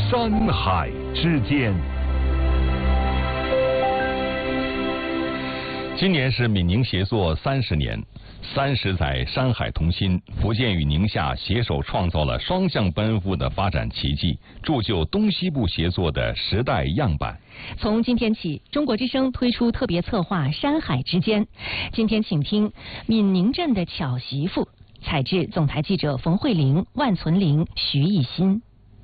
山海之间。今年是闽宁协作30年，30载山海同心，福建与宁夏携手创造了双向奔赴的发展奇迹，铸就东西部协作的时代样板。 从今天起，中国之声推出特别策划《山海之间》，今天请听闽宁镇的巧媳妇，采制总台记者冯慧玲、万存玲、徐艺新。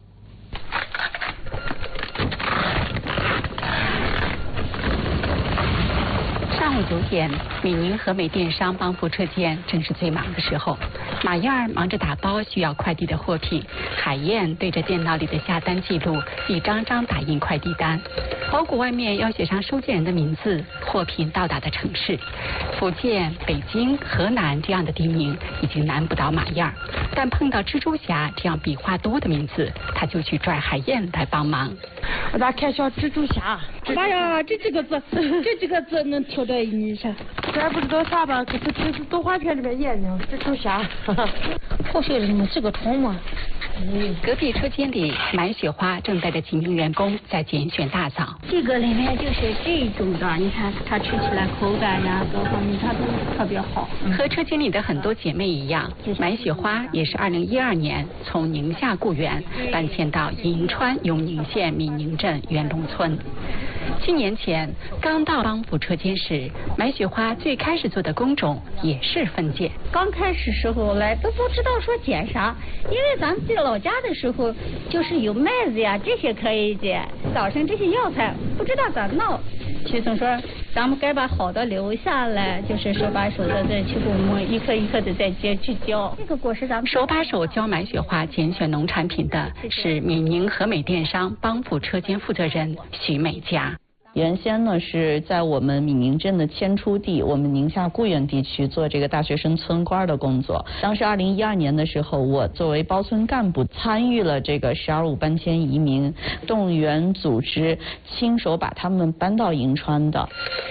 上午9点，闽宁和美电商帮扶车间正是最忙的时候。马燕儿忙着打包需要快递的货品，海燕对着电脑里的下单记录，一张张打印快递单。包裹外面要写上收件人的名字、货品到达的城市。福建、北京、河南这样的地名已经难不倒马燕儿，但碰到蜘蛛侠这样笔画多的名字，他就去拽海燕来帮忙。 我咋看小蜘蛛侠？妈呀，这几个字能挑到一下。这还不知道啥吧？可是这是动画片里面演的蜘蛛侠。破碎了你们这个虫嘛。 隔壁车间里，满雪花正带着几名员工在拣选大枣。 这个里面就是这种的，你看它吃起来口感呀，各方面它都特别好。 和车间里的很多姐妹一样，满雪花也是2012年从宁夏故园搬迁到银川永宁县闽宁镇元龙村。7年前刚到帮扶车间时，满雪花最开始做的工种也是分拣。 刚开始时候来都不知道说捡啥，因为咱们在老家的时候就是有麦子呀这些可以捡，早晨这些药材不知道咋弄。徐总说咱们该把好的留下来，就是手把手的再去给我们一颗一颗的再接去浇。这个果实咱们手把手教满雪花拣选农产品的是闽宁和美电商帮扶车间负责人徐美佳。 原先呢是在我们闽宁镇的迁出地，我们宁夏固原地区做这个大学生村官的工作。当时2012年的时候，我作为包村干部参与了这个12.5搬迁移民，动员组织，亲手把他们搬到银川的。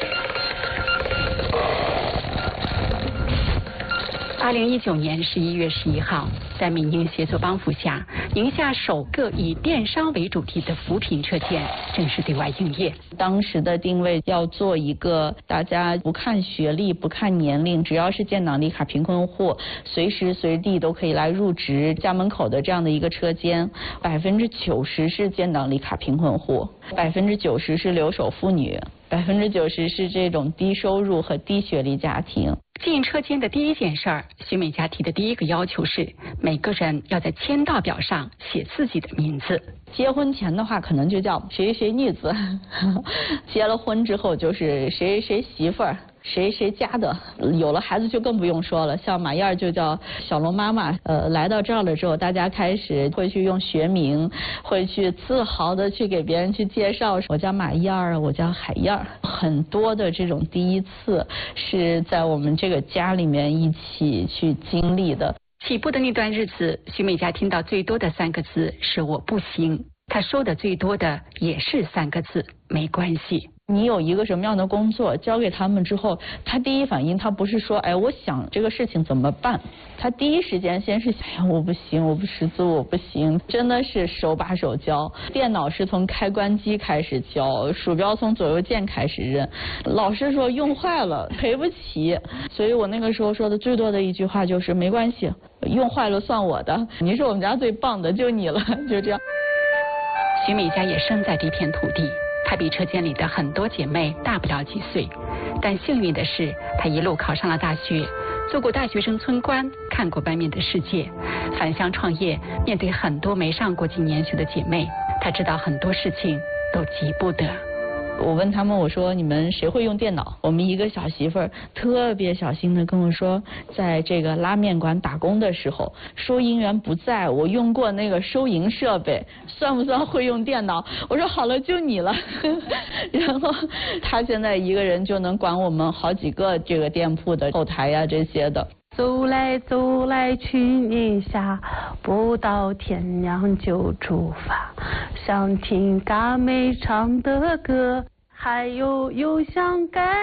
2019年11月11号，在闽宁协作帮扶下，宁夏首个以电商为主题的扶贫车间正式对外营业。 当时的定位要做一个大家不看学历、不看年龄，只要是建档立卡贫困户，随时随地都可以来入职家门口的这样的一个车间。90%是建档立卡贫困户，90%是留守妇女，90%是这种低收入和低学历家庭。 进车间的第一件事儿，徐美佳提的第一个要求是，每个人要在签到表上写自己的名字。 结婚前的话，可能就叫谁谁女子；结了婚之后，就是谁谁媳妇儿。谁谁家的，有了孩子就更不用说了，像马燕儿就叫小龙妈妈。来到这儿了之后，大家开始会去用学名，会去自豪的去给别人去介绍，我叫马燕儿，我叫海燕儿。很多的这种第一次是在我们这个家里面一起去经历的。 起步的那段日子，徐美佳听到最多的3个字是我不行，她说的最多的也是3个字，没关系。 你有一个什么样的工作交给他们之后，他第一反应他不是说哎我想这个事情怎么办，他第一时间先是想我不行，我不识字，我不行，真的是手把手教。电脑是从开关机开始教，鼠标从左右键开始认，老师说用坏了赔不起，所以我那个时候说的最多的一句话就是没关系，用坏了算我的，你是我们家最棒的，就你了，就这样。 徐美佳也生在这片土地，她比车间里的很多姐妹大不了几岁，但幸运的是，她一路考上了大学，做过大学生村官，看过外面的世界。返乡创业，面对很多没上过几年学的姐妹，她知道很多事情都急不得。 我问他们，我说你们谁会用电脑？我们一个小媳妇儿特别小心的跟我说，在这个拉面馆打工的时候，收银员不在，我用过那个收银设备，算不算会用电脑？我说好了，就你了。然后他现在一个人就能管我们好几个这个店铺的后台呀这些的。 走来走来去宁夏，不到天亮就出发。想听嘎妹唱的歌，还有油香干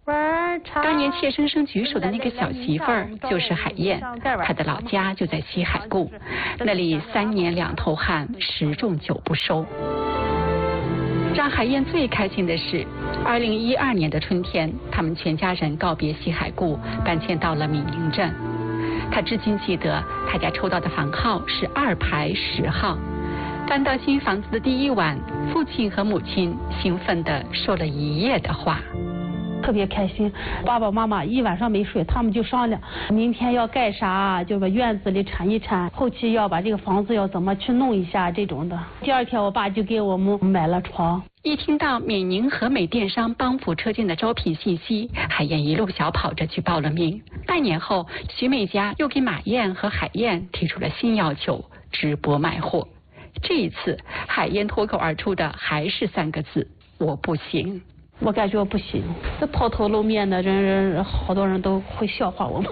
当年怯生生举手的那个小媳妇儿就是海燕，她的老家就在西海固，那里3年2头旱，10种9不收。让海燕最开心的是，2012年的春天，他们全家人告别西海固，搬迁到了闽宁镇。他至今记得，他家抽到的房号是2排10号。搬到新房子的第1晚，父亲和母亲兴奋地说了1夜的话。 特别开心，爸爸妈妈一晚上没睡，他们就商量明天要盖啥，就把院子里铲一铲，后期要把这个房子要怎么去弄一下这种的。第2天我爸就给我们买了床。 一听到闽宁和美电商帮扶车间的招聘信息，海燕一路小跑着去报了名。半年后，徐美家又给马燕和海燕提出了新要求：直播卖货。这一次，海燕脱口而出的还是3个字：我不行。 我感觉我不行，这抛头露面的人，好多人都会笑话我们。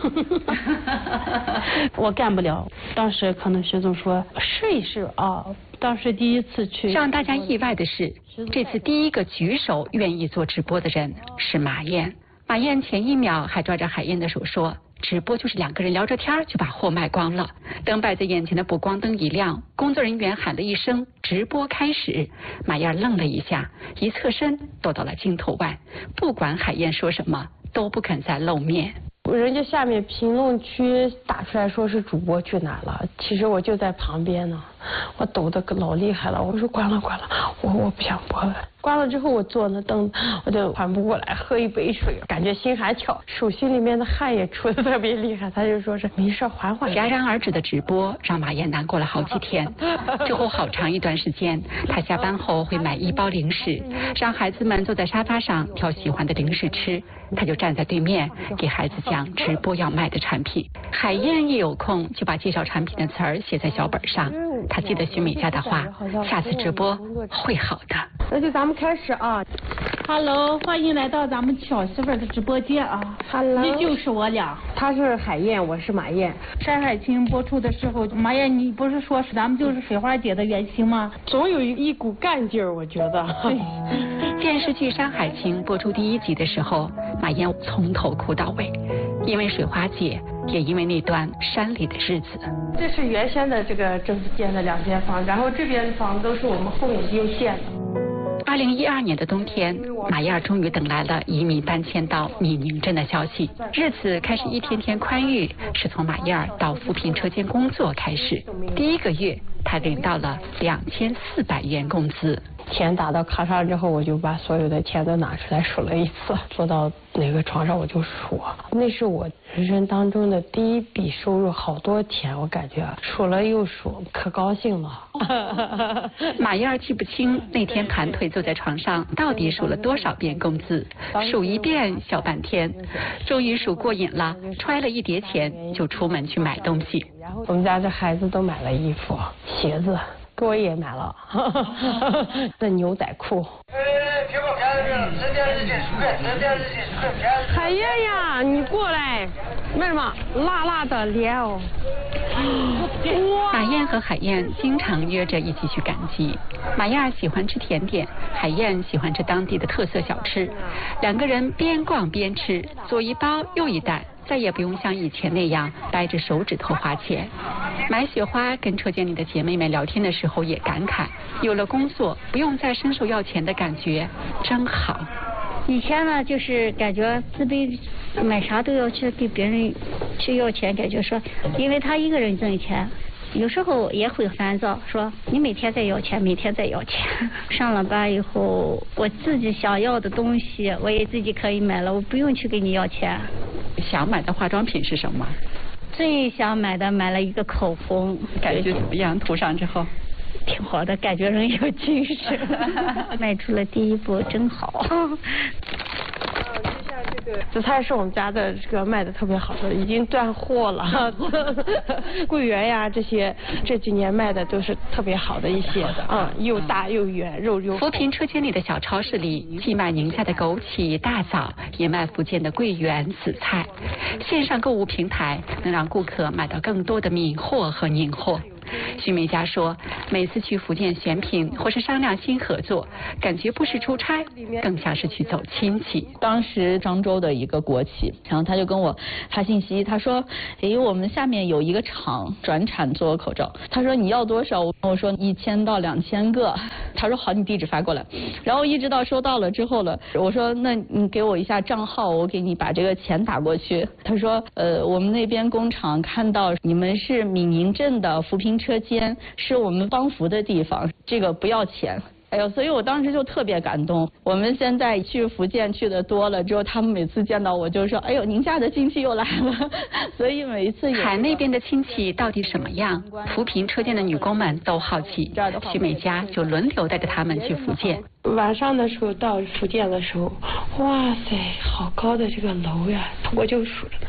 我干不了。当时可能徐总说试一试啊。当时第1次去， 让大家意外的是，这次第1个举手愿意做直播的人是马燕。马燕前1秒还抓着海燕的手说，直播就是2个人聊着天就把货卖光了。等摆在眼前的补光灯一亮，工作人员喊了一声直播开始，马燕愣了一下，一侧身躲到了镜头外，不管海燕说什么都不肯再露面。 人家下面评论区打出来说是主播去哪了，其实我就在旁边呢，我抖得老厉害了。我说关了，我不想播了。关了之后我坐那凳，我就缓不过来，喝一杯水，感觉心还跳，手心里面的汗也出得特别厉害。他就说是没事，缓缓。 戛然而止的直播让马燕难过了好几天。之后好长一段时间，他下班后会买1包零食，让孩子们坐在沙发上挑喜欢的零食吃，他就站在对面给孩子讲直播要卖的产品。海燕一有空就把介绍产品的词儿写在小本上。他记得徐美家的话，下次直播会好的。 那就咱们开始啊。 Hello， 欢迎来到咱们小媳妇儿的直播间啊。 Hello， 这就是我俩。 她是海燕，我是马燕。 山海情播出的时候，马燕你不是说咱们就是水花姐的原型吗？ 总有一股干劲儿，我觉得。 电视剧《山海情》播出第1集的时候，马燕从头哭到尾，因为水花姐，也因为那段山里的日子。 这是原先的这个政府建的2间房，然后这边的房子都是我们后面又建的。 2012年的冬天，马燕终于等来了移民搬迁到闽宁镇的消息，日子开始一天天宽裕，是从马燕到扶贫车间工作开始。第1个月，她领到了2400元工资。 钱打到卡上之后，我就把所有的钱都拿出来数了一次，坐到哪个床上我就数。那是我人生当中的第1笔收入，好多钱，我感觉数了又数，可高兴了。 马燕记不清那天盘腿坐在床上到底数了多少遍工资，数1遍小半天，终于数过瘾了，揣了1叠钱就出门去买东西。 我们家这孩子都买了衣服、鞋子。给我也买了，那牛仔裤。海燕呀，你过来，为什么辣辣的脸哦？ 马燕和海燕经常约着一起去赶集。马燕喜欢吃甜点，海燕喜欢吃当地的特色小吃，2个人边逛边吃，左1包右1袋，再也不用像以前那样掰着手指头花钱。买雪花跟车间里的姐妹们聊天的时候也感慨，有了工作不用再伸手要钱的感觉真好。 以前呢就是感觉自卑，买啥都要去给别人去要钱，感觉说因为他一个人挣钱，有时候也会烦躁，说你每天在要钱，每天在要钱。上了班以后，我自己想要的东西我也自己可以买了，我不用去给你要钱。 想买的化妆品是什么？ 最想买了一个口红。 感觉怎么样？涂上之后挺好的，感觉人有精神。迈出了第1步，真好。 紫菜是我们家的这个卖的特别好的，已经断货了。桂圆呀，这几年卖的都是特别好的一些的，又大又圆，肉又。 扶贫车间里的小超市里，既卖宁夏的枸杞、大枣，也卖福建的桂圆、紫菜。线上购物平台能让顾客买到更多的闽货和宁货。 徐美佳说，每次去福建选品或是商量新合作，感觉不是出差，更像是去走亲戚。 当时漳州的一个国企，然后他就跟我发信息，他说，我们下面有一个厂转产做口罩，他说你要多少？我说1000到2000个，他说好，你地址发过来。然后一直到收到了之后了，我说那你给我一下账号，我给你把这个钱打过去。他说我们那边工厂看到你们是闽宁镇的扶贫车间，是我们帮扶的地方，这个不要钱。哎呦，所以我当时就特别感动。我们现在去福建去的多了之后，他们每次见到我就说，哎呦，您家的亲戚又来了。所以每一次海那边的亲戚到底什么样？扶贫车间的女工们都好奇。徐美佳就轮流带着他们去福建。 晚上的时候到福建的时候，哇塞，好高的这个楼呀！我就数着呢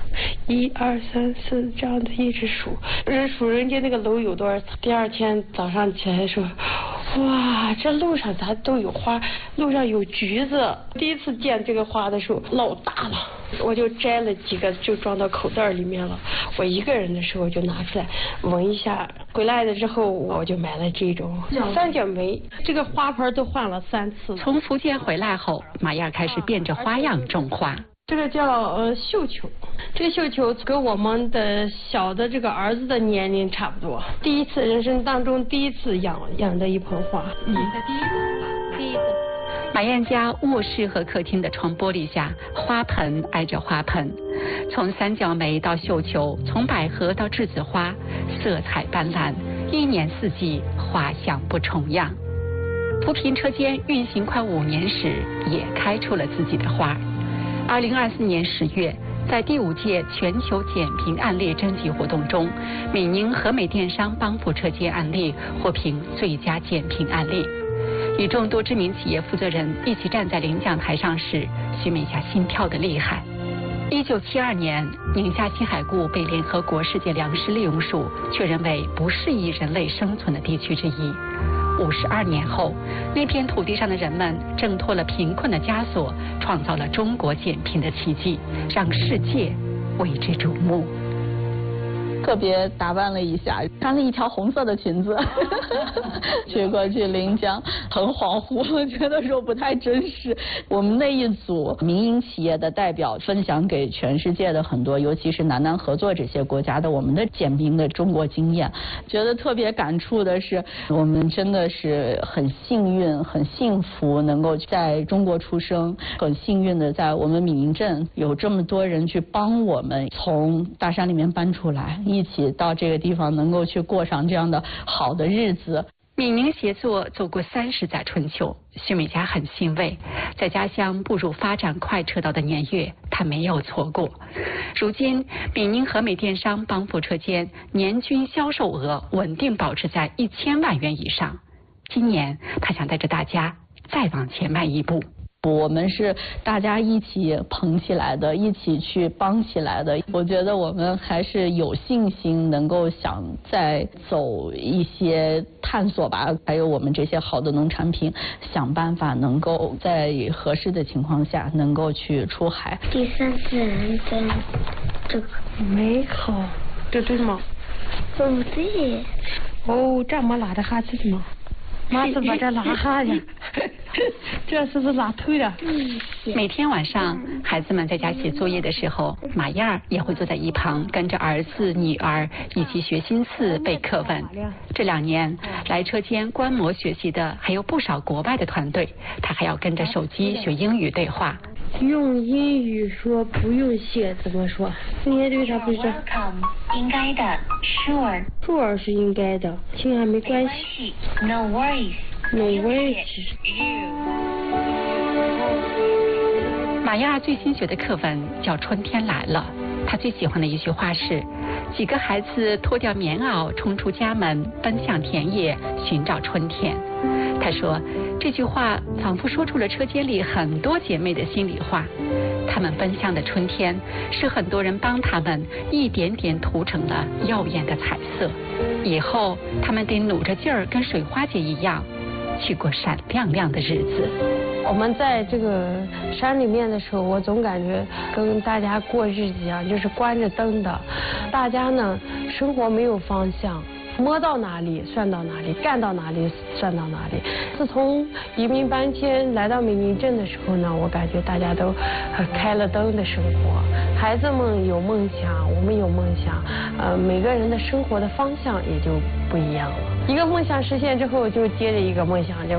，1、2、3、4这样子一直数，数人家那个楼有多少层。第二天早上起来说，哇，这路上咋都有花，路上有橘子。第一次见这个花的时候老大了，我就摘了几个就装到口袋里面了。我一个人的时候就拿出来闻一下，回来了之后我就买了这种三角梅，这个花盆都换了3次。 从福建回来后，马燕开始变着花样种花。 这个叫绣球，这个绣球跟我们的小的这个儿子的年龄差不多。人生当中第一次养的一盆花。 第一次。马燕家卧室和客厅的窗玻璃下，花盆挨着花盆，从三角梅到绣球，从百合到栀子花，色彩斑斓，一年四季花香不重样。扶贫车间运行快5年时，也开出了自己的花。2024年10月，在第5届全球减贫案例征集活动中，闽宁和美电商帮扶车间案例获评最佳减贫案例。与众多知名企业负责人一起站在领奖台上时，徐美佳心跳得厉害。1972年，宁夏青海固被联合国世界粮食利用署确认为不适宜人类生存的地区之一。52年后，那片土地上的人们挣脱了贫困的枷锁，创造了中国减贫的奇迹，让世界为之瞩目。 特别打扮了一下，穿了一条红色的裙子去过去临江，很恍惚，我觉得说不太真实。我们那一组民营企业的代表分享给全世界的很多，尤其是南南合作这些国家的我们的减贫的中国经验，觉得特别感触的是，我们真的是很幸运很幸福能够在中国出生，很幸运的在我们闽宁镇有这么多人去帮我们从大山里面搬出来，一起到这个地方能够去过上这样的好的日子。 闽宁协作走过30载春秋，徐美佳很欣慰，在家乡步入发展快车道的年月，她没有错过。如今，闽宁和美电商帮扶车间年均销售额稳定保持在1000万元以上。今年，她想带着大家再往前迈一步。 我们是大家一起捧起来的，一起去帮起来的。我觉得我们还是有信心能够想再走一些探索吧，还有我们这些好的农产品，想办法能够在合适的情况下能够去出海。 第3次人生这个美好，这对吗？ 不对。 哦，这么拉的哈子吗？妈是把这拉下去，这是不是拉头的？ 每天晚上，孩子们在家写作业的时候，马燕儿也会坐在一旁，跟着儿子、女儿一起学新词、背课文。这2年来车间观摩学习的还有不少国外的团队，他还要跟着手机学英语对话。 用英语说不用写怎么说？今天对啥不是？ 应该的 ，sure。 sure 是应该的，亲还没关系。 No worries。 No worries。 马燕儿最新学的课文叫《春天来了》，她最喜欢的一句话是：几个孩子脱掉棉袄，冲出家门，奔向田野，寻找春天。她说，这句话仿佛说出了车间里很多姐妹的心里话。她们奔向的春天，是很多人帮她们一点点涂成了耀眼的彩色。以后，她们得努着劲儿，跟水花姐一样，去过闪亮亮的日子。 我们在这个山里面的时候，我总感觉跟大家过日子一样，就是关着灯的。大家呢，生活没有方向， 摸到哪里算到哪里，干到哪里算到哪里。自从移民搬迁来到美宁镇的时候呢，我感觉大家都开了灯的生活，孩子们有梦想，我们有梦想，每个人的生活的方向也就不一样了。一个梦想实现之后，就接着一个梦想就